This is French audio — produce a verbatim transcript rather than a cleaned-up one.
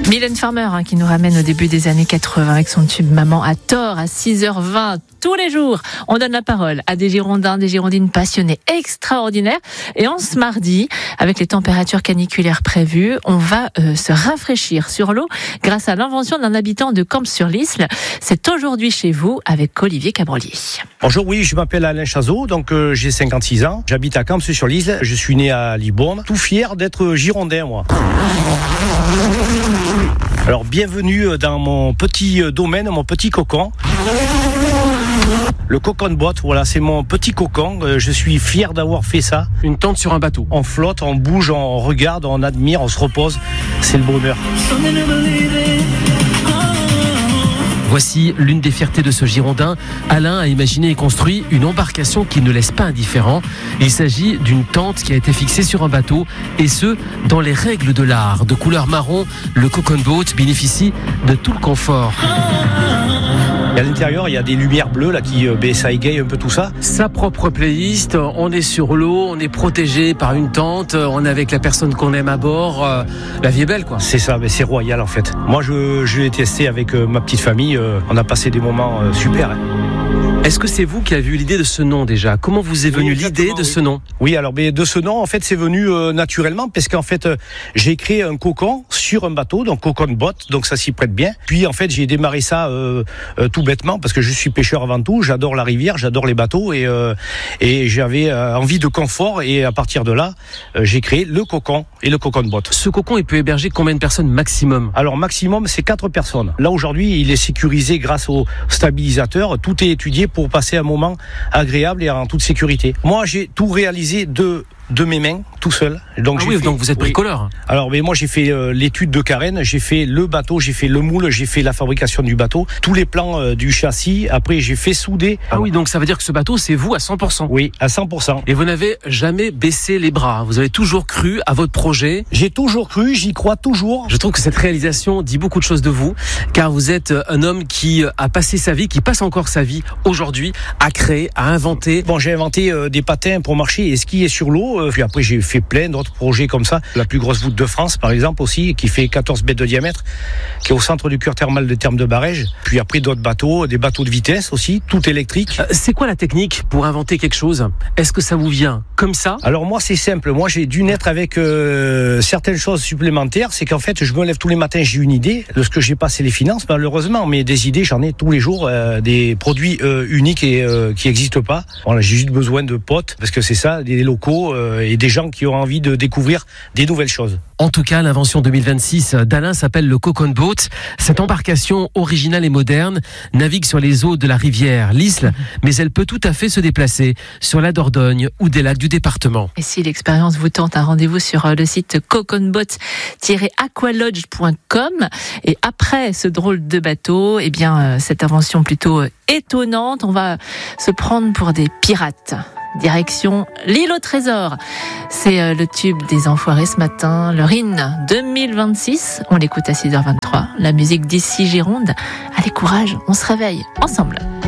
Mylène Farmer hein, qui nous ramène au début des années quatre-vingts avec son tube Maman a tort à six heures vingt tous les jours. On donne la parole à des Girondins, des Girondines passionnés extraordinaires. Et en ce mardi, avec les températures caniculaires prévues, on va euh, se rafraîchir sur l'eau grâce à l'invention d'un habitant de Camps-sur-l'Isle. C'est aujourd'hui chez vous avec Olivier Cabrolier. Bonjour, oui, je m'appelle Alain Chazot, donc euh, j'ai cinquante-six ans. J'habite à Camps-sur-l'Isle. Je suis né à Libourne. Tout fier d'être Girondin, moi. Alors, bienvenue dans mon petit domaine, mon petit cocon. Le cocon boat, voilà, c'est mon petit cocon. Je suis fier d'avoir fait ça. Une tente sur un bateau. On flotte, on bouge, on regarde, on admire, on se repose. C'est le bonheur. Voici l'une des fiertés de ce Girondin. Alain a imaginé et construit une embarcation qui ne laisse pas indifférent. Il s'agit d'une tente qui a été fixée sur un bateau, et ce, dans les règles de l'art. De couleur marron, le Cocon Boat bénéficie de tout le confort. Et à l'intérieur, il y a des lumières bleues là, qui ben, ça égaye un peu tout ça. Sa propre playlist, on est sur l'eau, on est protégé par une tente, on est avec la personne qu'on aime à bord. Euh, la vie est belle, quoi. C'est ça, ben, c'est royal en fait. Moi, je, je l'ai testé avec euh, ma petite famille. Euh, on a passé des moments euh, super. Hein. Est-ce que c'est vous qui avez eu l'idée de ce nom déjà ? Comment vous est venue oui, l'idée de oui. ce nom ? Oui, alors ben, de ce nom, en fait, c'est venu euh, naturellement parce qu'en fait, euh, j'ai créé un cocon sur un bateau, donc cocon boat, donc ça s'y prête bien. Puis en fait, j'ai démarré ça euh, euh, tout bêtement parce que je suis pêcheur avant tout, j'adore la rivière, j'adore les bateaux et euh, et j'avais euh, envie de confort et à partir de là, euh, j'ai créé le cocon et le cocon boat. Ce cocon, il peut héberger combien de personnes maximum ? Alors maximum, c'est quatre personnes. Là aujourd'hui, il est sécurisé grâce au stabilisateur. Tout est étudié pour passer un moment agréable et en toute sécurité. Moi, j'ai tout réalisé de de mes mains, tout seul. Donc, ah j'ai oui, fait, donc vous êtes bricoleur. Oui. Alors, mais moi, j'ai fait euh, l'étude de carène, j'ai fait le bateau, j'ai fait le moule, j'ai fait la fabrication du bateau, tous les plans euh, du châssis. Après, j'ai fait souder. Ah alors, oui, donc ça veut dire que ce bateau, c'est vous à cent pour cent. Oui, à cent pour cent. Et vous n'avez jamais baissé les bras. Vous avez toujours cru à votre projet. J'ai toujours cru, j'y crois toujours. Je trouve que cette réalisation dit beaucoup de choses de vous, car vous êtes un homme qui a passé sa vie, qui passe encore sa vie aujourd'hui à créer, à inventer. Bon, j'ai inventé euh, des patins pour marcher et skier sur l'eau. Euh, puis après, j'ai fait plein d'autres projets comme ça. La plus grosse voûte de France, par exemple, aussi, qui fait quatorze mètres de diamètre, qui est au centre du cure thermal de Termes de Barège. Puis après, d'autres bateaux, des bateaux de vitesse aussi, tout électrique. Euh, c'est quoi la technique pour inventer quelque chose ? Est-ce que ça vous vient comme ça ? Alors moi, c'est simple. Moi, j'ai dû naître avec euh, certaines choses supplémentaires. C'est qu'en fait, je me lève tous les matins, j'ai une idée. De ce que j'ai pas, c'est les finances, malheureusement. Mais des idées, j'en ai tous les jours. Euh, des produits euh, uniques et euh, qui n'existent pas. Voilà, j'ai juste besoin de potes, parce que c'est ça, des locaux euh, et des gens qui ont envie de découvrir des nouvelles choses. En tout cas, l'invention deux mille vingt-six d'Alain s'appelle le Cocon Boat. Cette embarcation originale et moderne navigue sur les eaux de la rivière l'Isle, mais elle peut tout à fait se déplacer sur la Dordogne ou des lacs du département. Et si l'expérience vous tente, un rendez-vous sur le site coconboat tiret aqualodge point com. Et après ce drôle de bateau, eh bien, cette invention plutôt étonnante, on va se prendre pour des pirates. Direction l'île au trésor. C'est euh, le tube des Enfoirés ce matin, le R I N deux mille vingt-six. On l'écoute à six heures vingt-trois. La musique d'ici Gironde. Allez, courage, on se réveille ensemble.